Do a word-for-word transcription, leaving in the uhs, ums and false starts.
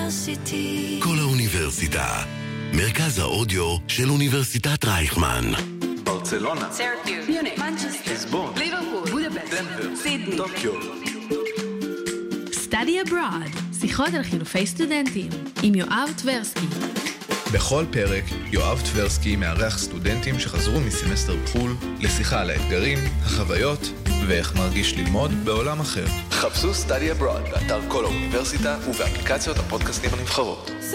University. כל האוניברסיטה, מרכז האודיו של אוניברסיטת רייכמן. ברצלונה, סרקיוס, מיוניך, מנצ'סטר, ליסבון, ליברפול, בודפשט, דנבר, סידני, טוקיו. Study Abroad, שיחות על חילופי סטודנטים, עם יואב טברסקי. בכל פרק, יואב טברסקי מארח סטודנטים שחזרו מסמסטר בחול לשיחה על האתגרים, החוויות ואיך מרגיש ללמוד בעולם אחר. חפשו Study Abroad באתר כל האוניברסיטה ובאפליקציות הפודקאסטים הנבחרות. So